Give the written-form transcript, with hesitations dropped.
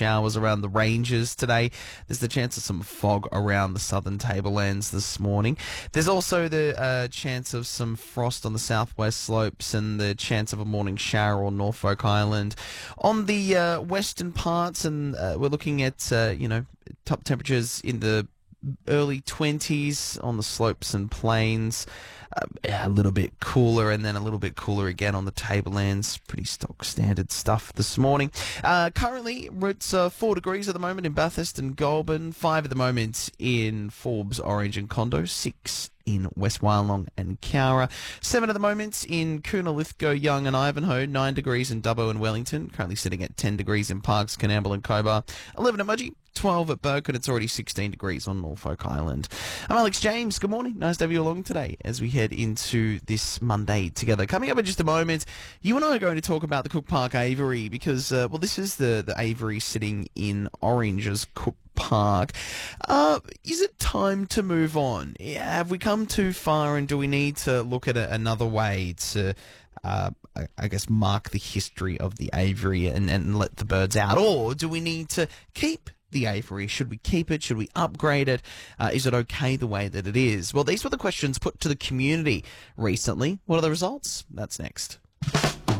showers around the ranges today. There's the chance of some fog around the southern tablelands this morning. There's also the chance of some frost on the southwest slopes and the chance of a morning shower on Norfolk Island. On the western parts, and we're looking at, top temperatures in the early 20s on the slopes and plains. A little bit cooler, and then a little bit cooler again on the tablelands. Pretty stock standard stuff this morning. Currently, it's 4 degrees at the moment in Bathurst and Goulburn, 5 at the moment in Forbes, Orange and Condo, 6 in West Wyalong and Cowra, 7 at the moment in Coonall, Lithgow, Young and Ivanhoe, 9 degrees in Dubbo and Wellington, currently sitting at 10 degrees in Parkes, Coonamble and Cobar, 11 at Mudgee, 12 at Burke, and it's already 16 degrees on Norfolk Island. I'm Alex James. Good morning. Nice to have you along today as we head into this Monday together. Coming up in just a moment, you and I are going to talk about the Cook Park Aviary because, this is the aviary sitting in Orange's Cook Park. Is it time to move on? Have we come too far, and do we need to look at another way to mark the history of the aviary and let the birds out? Or do we need to keep the aviary? Should we keep it? Should we upgrade it? Is it okay the way that it is? Well, these were the questions put to the community recently. What are the results? That's next.